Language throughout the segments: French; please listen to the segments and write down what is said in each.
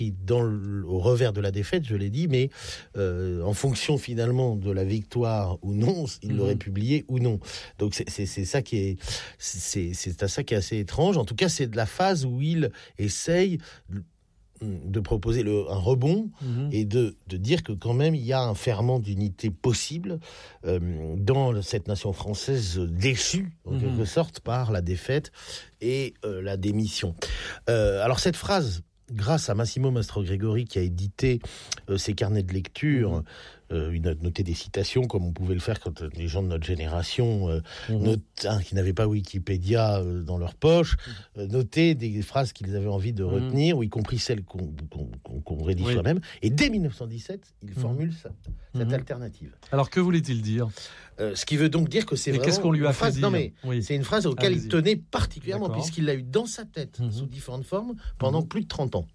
au revers de la défaite, je l'ai dit, mais en fonction finalement de la victoire ou non, il l'aurait publié ou non. Donc c'est ça qui est ça qui est assez étrange. En tout cas, c'est de la phase où il essaye de proposer un rebond et de dire que quand même il y a un ferment d'unité possible dans cette nation française déchue en quelque sorte par la défaite et la démission. Alors cette phrase, grâce à Massimo Mastrogregori qui a édité ses carnets de lecture, il a noté des citations comme on pouvait le faire quand les gens de notre génération qui n'avaient pas Wikipédia dans leur poche notaient des phrases qu'ils avaient envie de retenir, ou y compris celles qu'on rédige soi-même. Et dès 1917, il formule cette alternative. Alors que voulait-il dire ? Ce qui veut donc dire que c'est vraiment qu'est-ce qu'on lui a fait dire ? Non mais c'est une phrase auquel il tenait particulièrement, puisqu'il l'a eu dans sa tête sous différentes formes pendant plus de 30 ans.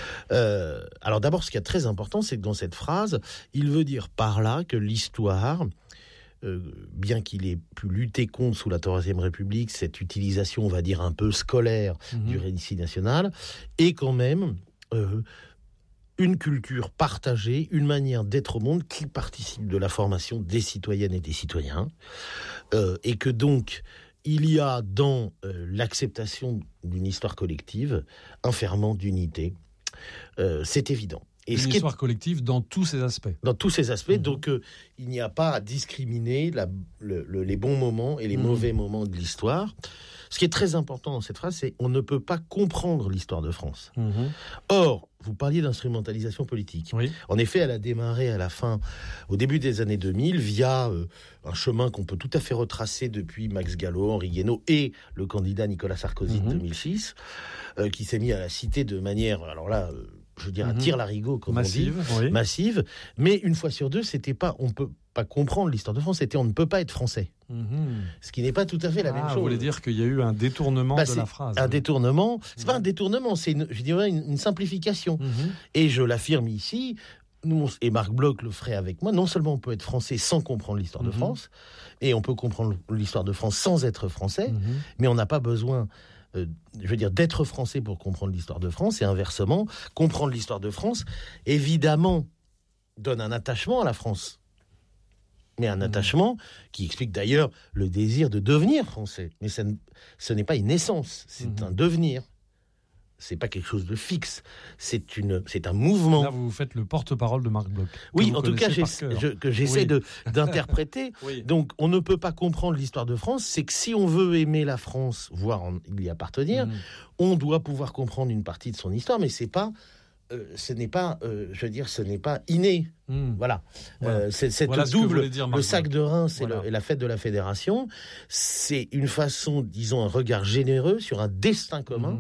Alors d'abord, ce qui est très important, c'est que dans cette phrase, il veut dire par là que l'histoire, bien qu'il ait pu lutter contre sous la Troisième République cette utilisation, on va dire, un peu scolaire du récit national, est quand même une culture partagée, une manière d'être au monde qui participe de la formation des citoyennes et des citoyens, et que donc il y a dans l'acceptation d'une histoire collective un ferment d'unité. C'est évident. Et une histoire collective dans tous ses aspects. Dans tous ses aspects, donc il n'y a pas à discriminer les bons moments et les mauvais moments de l'histoire. Ce qui est très important dans cette phrase, c'est on ne peut pas comprendre l'histoire de France. Or, vous parliez d'instrumentalisation politique. En effet, elle a démarré au début des années 2000, via un chemin qu'on peut tout à fait retracer depuis Max Gallo, Henri Guénaud et le candidat Nicolas Sarkozy de 2006, qui s'est mis à la citer de manière, alors là, je veux dire, à tire-larigot, comme massive, on dit, massive. Mais une fois sur deux, c'était pas, on peut pas comprendre l'histoire de France, c'était on ne peut pas être français. Ce qui n'est pas tout à fait la même chose. Vous voulez dire qu'il y a eu un détournement de la phrase. Un détournement, c'est pas un détournement, c'est je dirais une simplification. Et je l'affirme ici, nous, et Marc Bloch le ferait avec moi, non seulement on peut être français sans comprendre l'histoire de France, et on peut comprendre l'histoire de France sans être français, mais on n'a pas besoin d'être français pour comprendre l'histoire de France, et inversement, comprendre l'histoire de France, évidemment, donne un attachement à la France. Mais un attachement qui explique d'ailleurs le désir de devenir français. Mais ce n'est pas une naissance, c'est un devenir. C'est pas quelque chose de fixe, c'est un mouvement. Là, vous faites le porte-parole de Marc Bloch. Oui, en tout cas, que j'essaie d'interpréter. Donc, on ne peut pas comprendre l'histoire de France. C'est que si on veut aimer la France, voire y appartenir, on doit pouvoir comprendre une partie de son histoire, mais c'est pas... ce n'est pas inné. Voilà. Cette double, le sac de Reims et la fête de la Fédération, c'est une façon, disons, un regard généreux sur un destin commun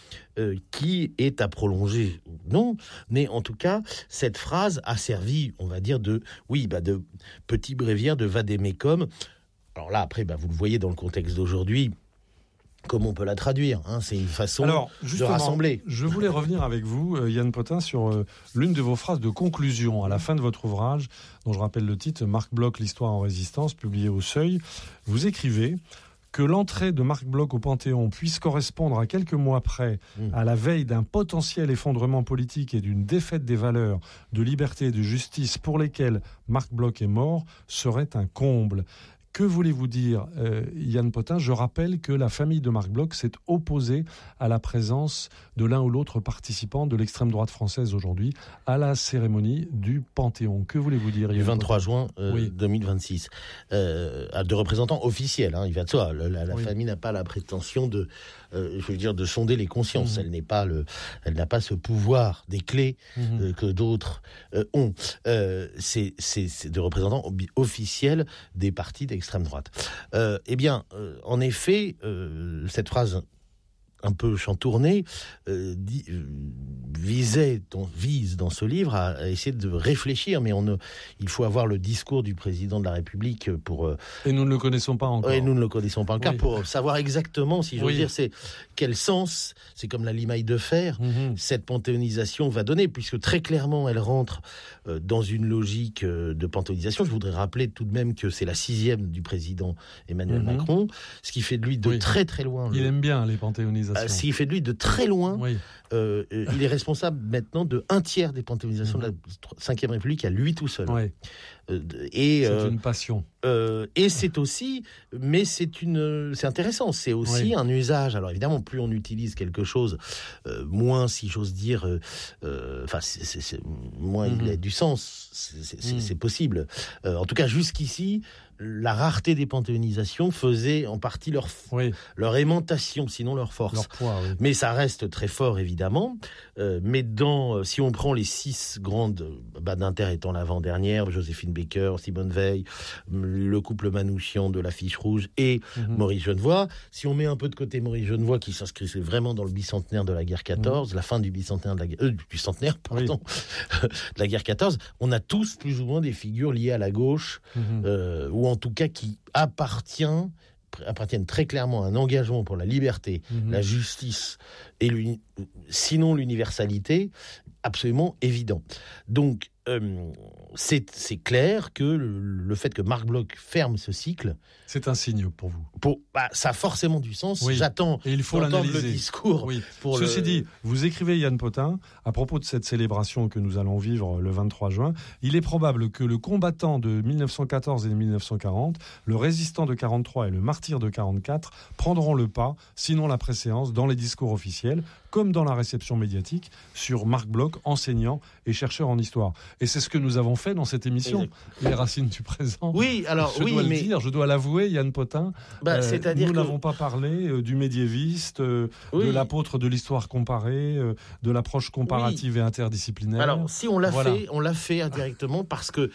qui est à prolonger ou non. Mais en tout cas, cette phrase a servi, on va dire, de petit bréviaire de vade-mecum. Alors là, après, vous le voyez dans le contexte d'aujourd'hui, comment on peut la traduire, c'est une façon de rassembler. Je voulais revenir avec vous, Yann Potin, sur l'une de vos phrases de conclusion à la fin de votre ouvrage, dont je rappelle le titre, Marc Bloch, l'histoire en résistance, publié au Seuil. Vous écrivez que l'entrée de Marc Bloch au Panthéon puisse correspondre à quelques mois près à la veille d'un potentiel effondrement politique et d'une défaite des valeurs de liberté et de justice pour lesquelles Marc Bloch est mort serait un comble. Que voulez-vous dire, Yann Potin ? Je rappelle que la famille de Marc Bloch s'est opposée à la présence de l'un ou l'autre participant de l'extrême droite française aujourd'hui à la cérémonie du Panthéon. Que voulez-vous dire, Yann Du 23 Potin ? juin 2026. De représentants officiels, il va de soi. La famille n'a pas la prétention de sonder les consciences. Elle n'a pas ce pouvoir des clés que d'autres ont. C'est de représentants officiels des partis d'extrême droite. En effet, cette phrase un peu chantournée vise dans ce livre à essayer de réfléchir, mais il faut avoir le discours du président de la République pour... Et nous ne le connaissons pas encore. Pour savoir exactement, si j'ose dire, c'est quel sens, c'est comme la limaille de fer, cette panthéonisation va donner, puisque très clairement, elle rentre dans une logique de panthéonisation. Je voudrais rappeler tout de même que c'est la 6e du président Emmanuel Macron, ce qui fait de lui de très très loin... Il aime bien les panthéonisations. panthéonisation. S'il fait de lui de très loin, Oui. il est responsable maintenant de 1/3 des panthéonisations de la Ve République à lui tout seul. Oui. C'est une passion. Et c'est aussi, mais c'est intéressant, c'est aussi un usage. Alors évidemment, plus on utilise quelque chose, moins, si j'ose dire, moins il a du sens. C'est possible. En tout cas, jusqu'ici, la rareté des panthéonisations faisait en partie leur aimantation, sinon leur force. Leur poids, oui. Mais ça reste très fort, évidemment. Mais si on prend les 6 grandes, Badinter étant l'avant-dernière, Joséphine Baker, Simone Veil, le couple Manouchian de l'Affiche Rouge et Maurice Genevoix, si on met un peu de côté Maurice Genevoix, qui s'inscrivait vraiment dans le bicentenaire de la guerre 14, la fin du bicentenaire du centenaire, pardon, de la guerre 14, on a tous plus ou moins des figures liées à la gauche, ou en tout cas qui appartiennent très clairement à un engagement pour la liberté, la justice et sinon l'universalité, absolument évident. Donc c'est clair que le fait que Marc Bloch ferme ce cycle, c'est un signe pour vous. Ça a forcément du sens. Oui. J'attends et il faut d'entendre l'analyser. le discours. Oui. Ceci dit, vous écrivez, Yann Potin, à propos de cette célébration que nous allons vivre le 23 juin, il est probable que le combattant de 1914 et de 1940, le résistant de 43 et le martyr de 44 prendront le pas, sinon la préséance, dans les discours officiels, comme dans la réception médiatique, sur Marc Bloch, enseignant et chercheur en histoire. Et c'est ce que nous avons fait dans cette émission, Les Racines du présent. Oui, alors je dois l'avouer, Yann Potin, c'est-à-dire nous n'avons pas parlé du médiéviste, de l'apôtre de l'histoire comparée, de l'approche comparative et interdisciplinaire. Alors, si on l'a fait, on l'a fait indirectement parce que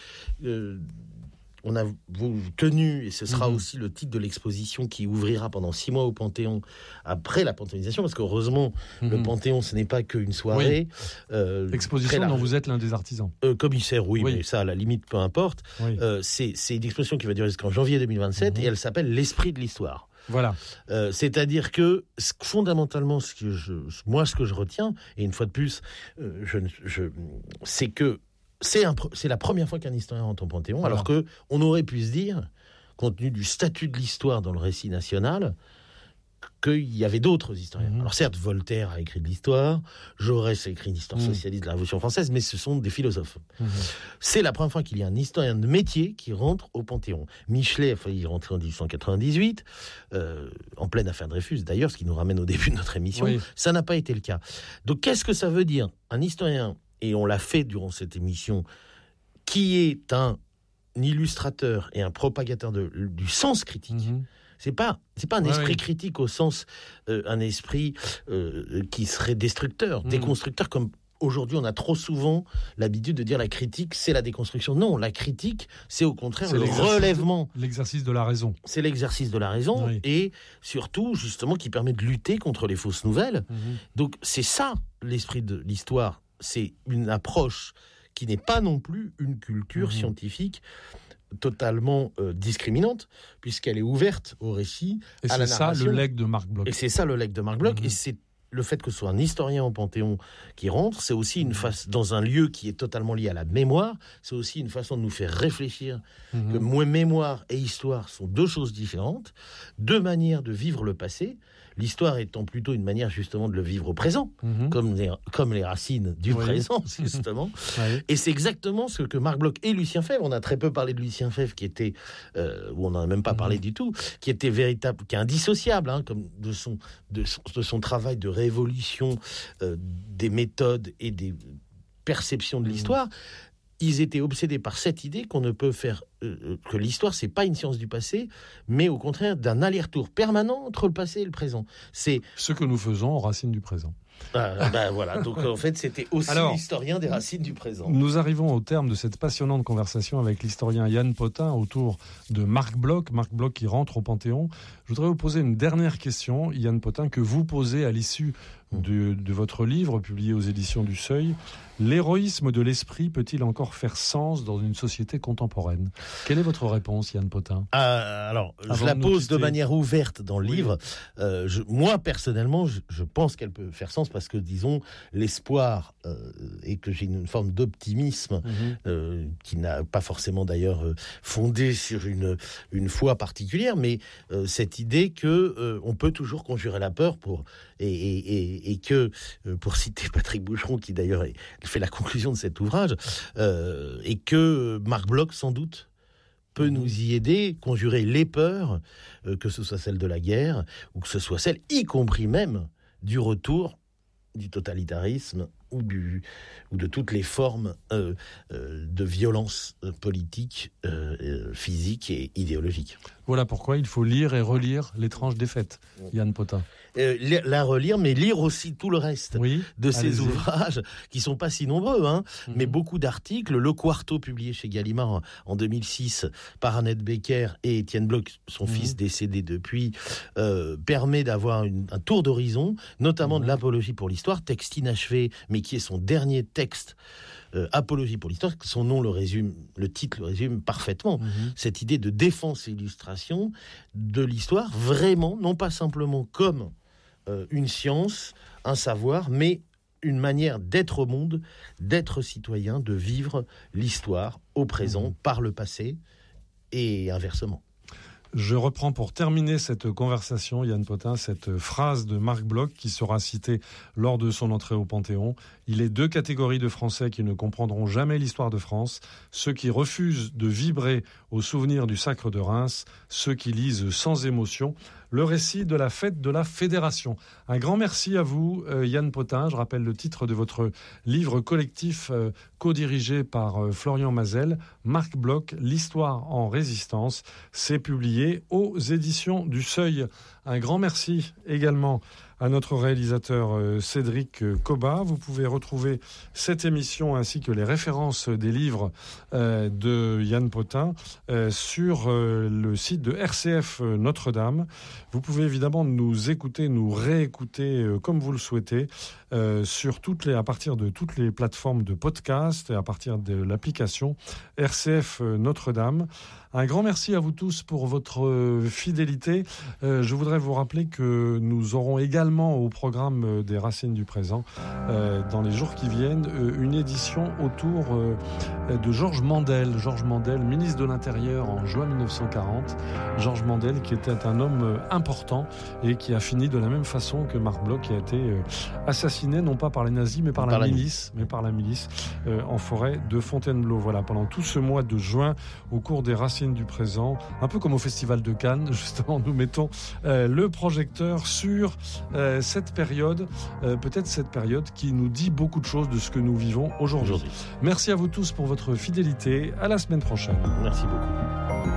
on a tenu, et ce sera aussi le titre de l'exposition qui ouvrira pendant 6 mois au Panthéon après la panthéonisation, parce qu'heureusement, le Panthéon, ce n'est pas qu'une soirée. Exposition dont vous êtes l'un des artisans. Commissaire, mais ça, à la limite, peu importe. C'est une exposition qui va durer jusqu'en janvier 2027 et elle s'appelle L'Esprit de l'Histoire. Voilà. C'est-à-dire que fondamentalement, ce que je retiens, et une fois de plus, c'est que c'est la première fois qu'un historien rentre au Panthéon, alors qu'on aurait pu se dire, compte tenu du statut de l'histoire dans le récit national, qu'il y avait d'autres historiens. Alors certes, Voltaire a écrit de l'histoire, Jaurès a écrit une histoire socialiste de la Révolution française, mais ce sont des philosophes. C'est la première fois qu'il y a un historien de métier qui rentre au Panthéon. Michelet a failli y rentrer en 1898, en pleine affaire Dreyfus d'ailleurs, ce qui nous ramène au début de notre émission. Ça n'a pas été le cas. Donc qu'est-ce que ça veut dire ? Un historien, et on l'a fait durant cette émission, qui est un illustrateur et un propagateur du sens critique. C'est pas un esprit critique au sens un esprit qui serait destructeur, déconstructeur, comme aujourd'hui on a trop souvent l'habitude de dire la critique c'est la déconstruction. Non, la critique c'est au contraire le relèvement. L'exercice de la raison. C'est l'exercice de la raison et surtout justement qui permet de lutter contre les fausses nouvelles. Donc c'est ça l'esprit de l'histoire. C'est une approche qui n'est pas non plus une culture scientifique totalement discriminante, puisqu'elle est ouverte au récit, à la narration. Et c'est ça le legs de Marc Bloch. Et c'est ça le legs de Marc Bloch, et c'est le fait que ce soit un historien au Panthéon qui rentre, c'est aussi une dans un lieu qui est totalement lié à la mémoire, c'est aussi une façon de nous faire réfléchir que mémoire et histoire sont deux choses différentes, deux manières de vivre le passé, l'histoire étant plutôt une manière justement de le vivre au présent, comme les racines du présent, justement. Et c'est exactement ce que Marc Bloch et Lucien Febvre, on a très peu parlé de Lucien Febvre, qui était, ou on n'en a même pas parlé du tout, qui était véritable, qui est indissociable, comme de son travail de révolution des méthodes et des perceptions de l'histoire. Ils étaient obsédés par cette idée qu'on ne peut faire que l'histoire, c'est pas une science du passé, mais au contraire d'un aller-retour permanent entre le passé et le présent. C'est ce que nous faisons aux racines du présent. Voilà. Donc en fait, c'était aussi l'historien des racines du présent. Nous arrivons au terme de cette passionnante conversation avec l'historien Yann Potin autour de Marc Bloch qui rentre au Panthéon. Je voudrais vous poser une dernière question, Yann Potin, que vous posez à l'issue de votre livre publié aux éditions du Seuil. L'héroïsme de l'esprit peut-il encore faire sens dans une société contemporaine ? Quelle est votre réponse, Yann Potin ? Alors, je la pose de manière ouverte dans le livre. Moi, personnellement, je pense qu'elle peut faire sens parce que, disons, l'espoir et que j'ai une forme d'optimisme qui n'a pas forcément d'ailleurs fondé sur une foi particulière, mais cette idée que on peut toujours conjurer la peur et que, pour citer Patrick Boucheron, qui d'ailleurs fait la conclusion de cet ouvrage, et que Marc Bloch, sans doute, peut nous y aider, conjurer les peurs, que ce soit celle de la guerre, ou que ce soit celle, y compris même, du retour du totalitarisme ou de toutes les formes de violence politique, physique et idéologique. Voilà pourquoi il faut lire et relire L'étrange défaite, Yann Potin. La relire, mais lire aussi tout le reste de ces ouvrages, qui sont pas si nombreux, mais beaucoup d'articles. Le Quarto, publié chez Gallimard en 2006 par Annette Becker et Étienne Bloch, son fils décédé depuis, permet d'avoir un tour d'horizon, notamment de l'apologie pour l'histoire, texte inachevé, mais qui est son dernier texte, Apologie pour l'histoire. Son nom le titre le résume parfaitement. Cette idée de défense et illustration de l'histoire, vraiment, non pas simplement comme une science, un savoir, mais une manière d'être au monde, d'être citoyen, de vivre l'histoire au présent, par le passé, et inversement. Je reprends pour terminer cette conversation, Yann Potin, cette phrase de Marc Bloch qui sera citée lors de son entrée au Panthéon. Il est deux catégories de Français qui ne comprendront jamais l'histoire de France. Ceux qui refusent de vibrer au souvenir du sacre de Reims, ceux qui lisent sans émotion le récit de la fête de la Fédération. Un grand merci à vous, Yann Potin. Je rappelle le titre de votre livre collectif co-dirigé par Florian Mazel, Marc Bloch, L'histoire en résistance. C'est publié aux éditions du Seuil. Un grand merci également à notre réalisateur Cédric Cobat. Vous pouvez retrouver cette émission ainsi que les références des livres de Yann Potin sur le site de RCF Notre-Dame. Vous pouvez évidemment nous écouter, nous réécouter comme vous le souhaitez à partir de toutes les plateformes de podcast et à partir de l'application RCF Notre-Dame. Un grand merci à vous tous pour votre fidélité. Je voudrais vous rappeler que nous aurons également au programme des Racines du présent, dans les jours qui viennent, une édition autour de Georges Mandel. Georges Mandel, ministre de l'Intérieur en juin 1940. Georges Mandel qui était un homme important et qui a fini de la même façon que Marc Bloch, qui a été assassiné non pas par les nazis mais par la milice en forêt de Fontainebleau. Voilà, pendant tout ce mois de juin, au cours des Racines du présent, un peu comme au Festival de Cannes, justement, nous mettons le projecteur sur cette période, peut-être cette période qui nous dit beaucoup de choses de ce que nous vivons aujourd'hui. Merci à vous tous pour votre fidélité. À la semaine prochaine. Merci beaucoup.